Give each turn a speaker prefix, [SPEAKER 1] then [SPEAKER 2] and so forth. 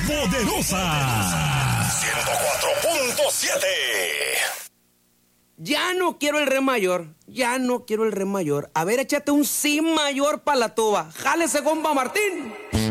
[SPEAKER 1] poderosa. 104.7.
[SPEAKER 2] Ya no quiero el re mayor, ya no quiero el re mayor. A ver, échate un si mayor para la tuba. Jálese, compa Martín.